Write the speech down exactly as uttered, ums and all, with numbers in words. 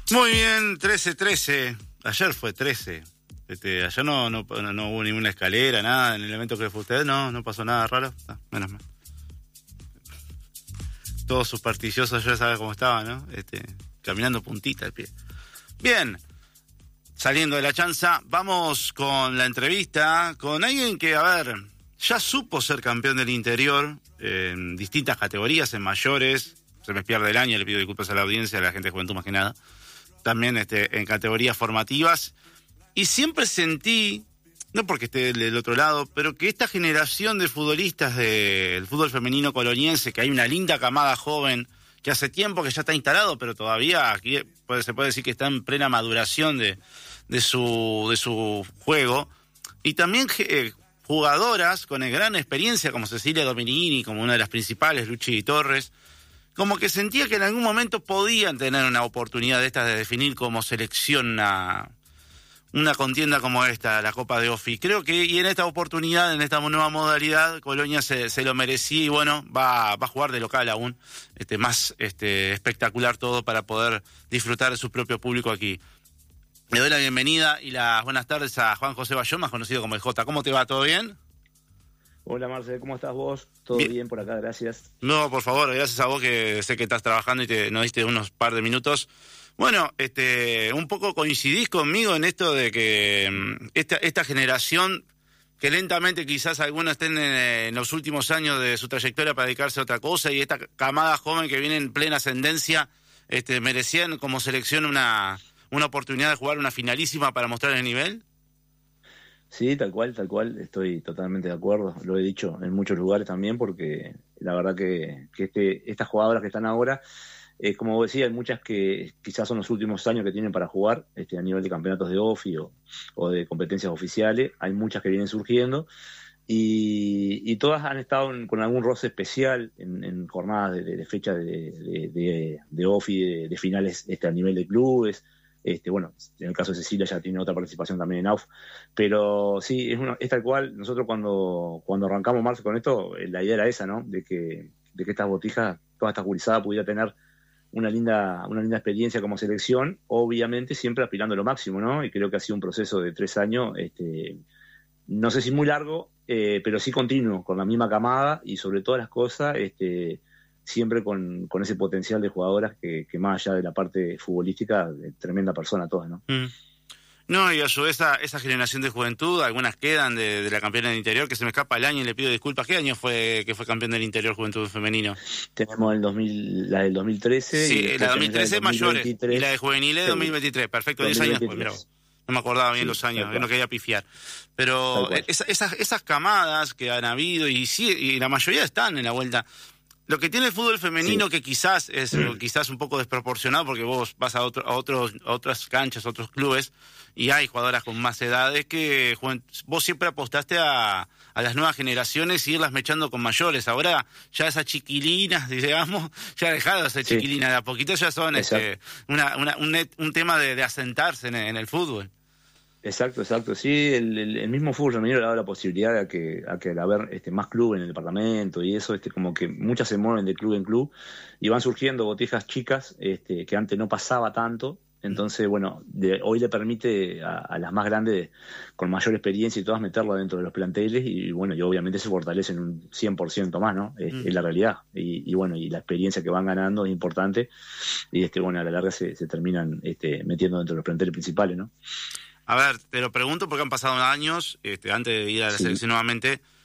Muy bien, trece trece. Ayer fue trece. Este, ayer no, no, no hubo ninguna escalera, nada en el evento que fue usted. No, no pasó nada raro. No, menos mal. Todos supersticiosos, ya sabe cómo estaba, ¿no? Este, caminando puntita al pie. Bien, saliendo de la chanza, vamos con la entrevista con alguien que, a ver, ya supo ser campeón del interior en distintas categorías, en mayores. Se me pierde el año, le pido disculpas a la audiencia, a la gente de Juventud más que nada. También este, en categorías formativas. Y siempre sentí, no porque esté del otro lado, pero que esta generación de futbolistas del fútbol femenino coloniense, que hay una linda camada joven, que hace tiempo que ya está instalado, pero todavía aquí puede, se puede decir que está en plena maduración de, de, su, de su juego. Y también eh, jugadoras con gran experiencia, como Cecilia Dominini, como una de las principales, Luchi Torres, como que sentía que en algún momento podían tener una oportunidad de estas de definir como selección una, una contienda como esta, la Copa de Ofi. Creo que y en esta oportunidad, en esta nueva modalidad, Colonia se, se lo merecía y bueno, va, va a jugar de local aún, este, más este, espectacular todo para poder disfrutar de su propio público aquí. Le doy la bienvenida y las buenas tardes a Juan José Bayón, más conocido como el Jota. ¿Cómo te va? ¿Todo bien? Hola Marcel, ¿cómo estás vos? ¿Todo bien, bien por acá? Gracias. No, por favor, gracias a vos que sé que estás trabajando y te nos diste unos par de minutos. Bueno, este, un poco coincidís conmigo en esto de que esta, esta generación, que lentamente quizás algunos estén en, en los últimos años de su trayectoria para dedicarse a otra cosa, y esta camada joven que viene en plena ascendencia, este, merecían como selección una, una oportunidad de jugar una finalísima para mostrar el nivel. Sí, tal cual, tal cual, estoy totalmente de acuerdo, lo he dicho en muchos lugares también, porque la verdad que, que este, estas jugadoras que están ahora, eh, como vos decías, hay muchas que quizás son los últimos años que tienen para jugar este, a nivel de campeonatos de Ofi o, o de competencias oficiales, hay muchas que vienen surgiendo y, y todas han estado en, con algún roce especial en, en jornadas de, de, de fecha de, de, de, de Ofi, de, de finales este, a nivel de clubes. Este, bueno, en el caso de Cecilia ya tiene otra participación también en A U F, pero sí, es, una, es tal cual. Nosotros cuando, cuando arrancamos marzo con esto, la idea era esa, ¿no? De que, de que estas botijas, toda esta jurizada pudiera tener una linda, una linda experiencia como selección, obviamente siempre aspirando a lo máximo, ¿no? Y creo que ha sido un proceso de tres años, este, no sé si muy largo, eh, pero sí continuo, con la misma camada y sobre todas las cosas, este, siempre con, con ese potencial de jugadoras que, que más allá de la parte futbolística, de tremenda persona todas, ¿no? Mm. No, y a su vez esa, esa generación de juventud, algunas quedan de, de la campeona del interior, que se me escapa el año y le pido disculpas. ¿Qué año fue que fue campeón del interior juventud femenino? Tenemos el dos mil, la del dos mil trece. Sí, y la dos mil trece mayores, y la de juveniles sí. dos mil veintitrés. Perfecto, diez años después, mirá vos. No me acordaba bien sí, los años, yo no quería pifiar. Pero esa, esas, esas camadas que han habido, y sí, y la mayoría están en la vuelta. Lo que tiene el fútbol femenino, sí, que quizás es mm. quizás un poco desproporcionado, porque vos vas a, otro, a, otros, a otras canchas, a otros clubes, y hay jugadoras con más edad, es que vos siempre apostaste a, a las nuevas generaciones y irlas mechando con mayores. Ahora ya esas chiquilinas, digamos, ya dejado de ser sí. chiquilinas, de a poquito ya son este, una, una, un, un tema de, de asentarse en, en el fútbol. Exacto, exacto. Sí, el, el, el mismo fútbol femenino le ha dado la posibilidad de que, a que al haber este, más clubes en el departamento y eso, este, como que muchas se mueven de club en club y van surgiendo botijas chicas este, que antes no pasaba tanto. Entonces, bueno, de, hoy le permite a, a las más grandes, con mayor experiencia y todas, meterla dentro de los planteles y, bueno, y obviamente se fortalecen un cien por ciento más, ¿no? Es, mm. es la realidad. Y, y, bueno, y la experiencia que van ganando es importante y, este, bueno, a la larga se, se terminan este, metiendo dentro de los planteles principales, ¿no? A ver, te lo pregunto porque han pasado años, este, antes de ir a la sí. selección nuevamente,